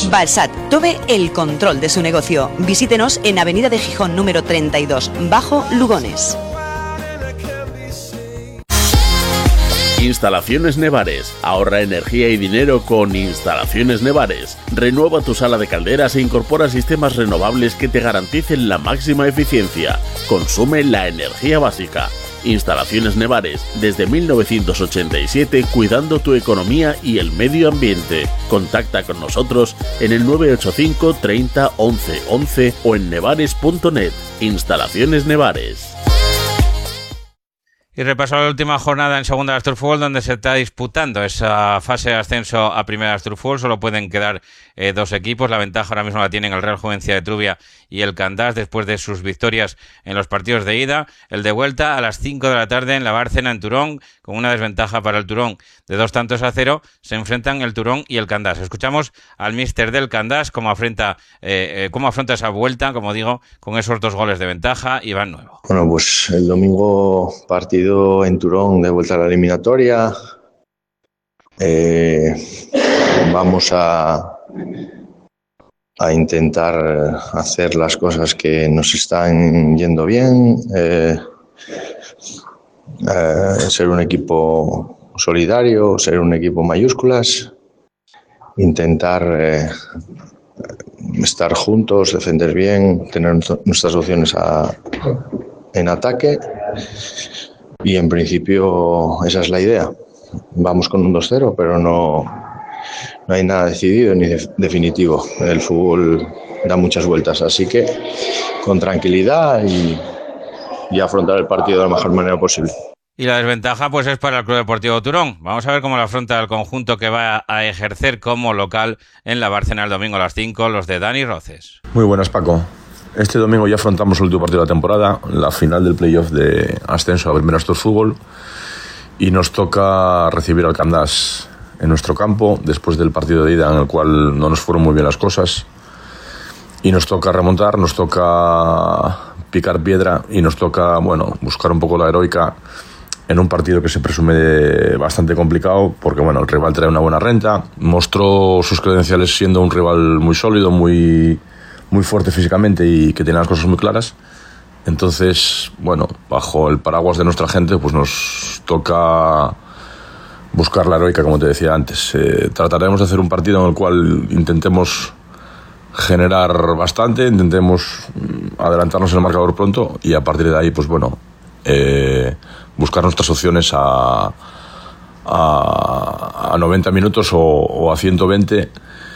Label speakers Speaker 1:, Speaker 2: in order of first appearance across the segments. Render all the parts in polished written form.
Speaker 1: Balsat, tome el control de su negocio. Visítenos en Avenida de Gijón número 32, Bajo Lugones.
Speaker 2: Instalaciones Nevares. Ahorra energía y dinero con Instalaciones Nevares. Renueva tu sala de calderas e incorpora sistemas renovables que te garanticen la máxima eficiencia. Consume la energía básica. Instalaciones Nevares, desde 1987, cuidando tu economía y el medio ambiente. Contacta con nosotros en el 985 30 11 11 o en nevares.net. Instalaciones Nevares.
Speaker 3: Y repaso la última jornada en Segunda Asturfútbol, donde se está disputando esa fase de ascenso a Primera Asturfútbol. Solo pueden quedar dos equipos. La ventaja ahora mismo la tienen el Real Juvencia de Trubia y el Candás después de sus victorias en los partidos de ida. El de vuelta a las 5 de la tarde en la Bárcena, en Turón, con una desventaja para el Turón de 2-0. Se enfrentan el Turón y el Candás. Escuchamos al míster del Candás cómo afronta esa vuelta, como digo, con esos 2 goles de ventaja. Iván Nuevo.
Speaker 4: Bueno, pues el domingo partido en Turón de vuelta a la eliminatoria. Vamos a intentar hacer las cosas que nos están yendo bien, ser un equipo solidario, ser un equipo mayúsculas, intentar estar juntos, defender bien, tener nuestras opciones en ataque. Y en principio esa es la idea. Vamos con un 2-0, pero no hay nada decidido ni definitivo. El fútbol da muchas vueltas, así que con tranquilidad y afrontar el partido de la mejor manera posible.
Speaker 3: Y la desventaja pues es para el Club Deportivo Turón. Vamos a ver cómo la afronta el conjunto que va a ejercer como local en la Bárcena el domingo a las 5, los de Dani Roces.
Speaker 5: Muy buenas, Paco. Este domingo ya afrontamos el último partido de la temporada, la final del playoff de ascenso a Primera Asturfútbol, y nos toca recibir al Candás en nuestro campo después del partido de ida en el cual no nos fueron muy bien las cosas, y nos toca remontar, nos toca picar piedra y nos toca, buscar un poco la heroica en un partido que se presume bastante complicado porque el rival trae una buena renta, mostró sus credenciales siendo un rival muy sólido, muy fuerte físicamente y que tiene las cosas muy claras. Entonces, bajo el paraguas de nuestra gente, pues nos toca buscar la heroica, como te decía antes. Trataremos de hacer un partido en el cual intentemos generar bastante, intentemos adelantarnos en el marcador pronto y a partir de ahí, pues buscar nuestras opciones a 90 minutos o a 120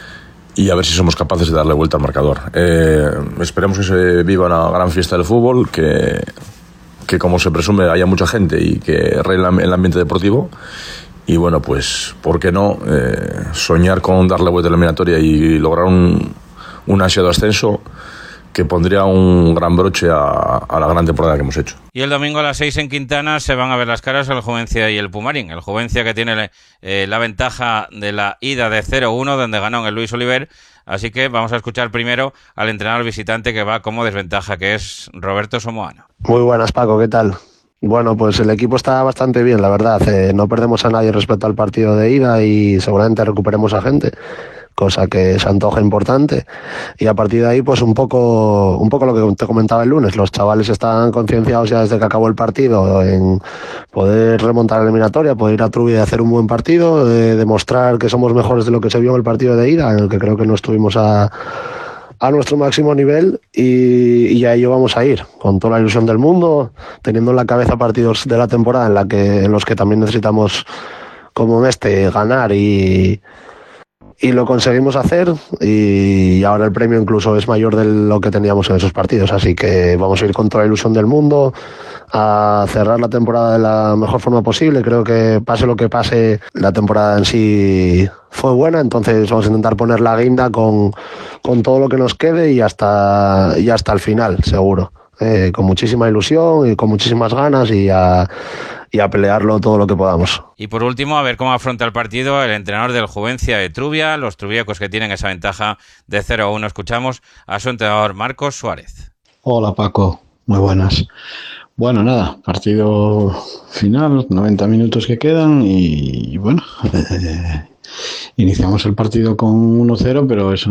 Speaker 5: y a ver si somos capaces de darle vuelta al marcador. Esperemos que se viva una gran fiesta del fútbol, que como se presume haya mucha gente y que reine el ambiente deportivo. Y pues, ¿por qué no soñar con darle vuelta a la eliminatoria y lograr un ansiado ascenso que pondría un gran broche a la gran temporada que hemos hecho?
Speaker 3: Y el domingo a las 6 en Quintana se van a ver las caras el Juvencia y el Pumarín. El Juvencia que tiene la ventaja de la ida de 0-1, donde ganó en el Luis Oliver. Así que vamos a escuchar primero al entrenador visitante que va como desventaja, que es Roberto Somoano.
Speaker 6: Muy buenas, Paco, ¿qué tal? Bueno, pues el equipo está bastante bien, la verdad. No perdemos a nadie respecto al partido de ida y seguramente recuperemos a gente, cosa que se antoja importante. Y a partir de ahí, pues un poco lo que te comentaba el lunes. Los chavales están concienciados ya desde que acabó el partido en poder remontar la eliminatoria, poder ir a Trubia y hacer un buen partido, demostrar que somos mejores de lo que se vio en el partido de ida, en el que creo que no estuvimos a nuestro máximo nivel, y a ello vamos a ir, con toda la ilusión del mundo, teniendo en la cabeza partidos de la temporada en los que también necesitamos, como en ganar y lo conseguimos hacer, y ahora el premio incluso es mayor de lo que teníamos en esos partidos, así que vamos a ir con toda la ilusión del mundo a cerrar la temporada de la mejor forma posible. Creo que pase lo que pase, la temporada en sí fue buena, entonces vamos a intentar poner la guinda con todo lo que nos quede y hasta el final, seguro. Con muchísima ilusión y con muchísimas ganas y a pelearlo todo lo que podamos.
Speaker 3: Y por último, a ver cómo afronta el partido el entrenador del Juvencia de Trubia, los trubiacos que tienen esa ventaja de 0-1. Escuchamos a su entrenador Marcos Suárez.
Speaker 7: Hola, Paco, muy buenas. Bueno, nada, partido final, 90 minutos que quedan y iniciamos el partido con 1-0, pero eso